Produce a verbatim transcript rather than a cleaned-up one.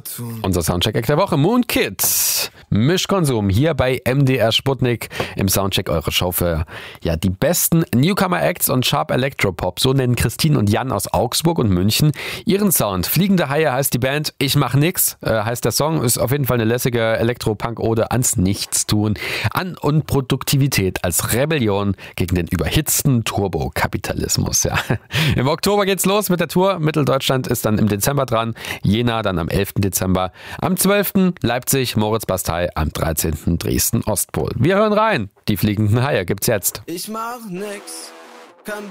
tun. Unser Soundcheck-Act der Woche, Moon Kids. Mischkonsum hier bei M D R Sputnik im Soundcheck, eure Show für ja, die besten Newcomer-Acts und Sharp Electropop. So nennen Christine und Jan aus Augsburg und München ihren Sound. Fliegende Haie heißt die Band, Ich mach nix, äh, heißt der Song. Ist auf jeden Fall eine lässige Elektropunk-Ode ans Nichtstun, an Unproduktivität als Rebellion gegen den überhitzten Turbokapitalismus. Ja. Im Oktober geht's los mit der Tour. Mitteldeutschland ist dann im Dezember dran. Jena dann am elften Dezember. Am zwölften Leipzig, Moritz-Bastei, am dreizehnten Dresden Ostpol. Wir hören rein. Die fliegenden Haie gibt's jetzt. Ich mach nix, kein